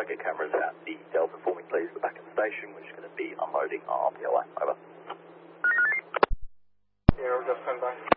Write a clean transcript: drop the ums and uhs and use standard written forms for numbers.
target cameras at the Delta for me, please. We're back at the station. We're just going to be unloading our POI. Over. Yeah, we'll just stand by.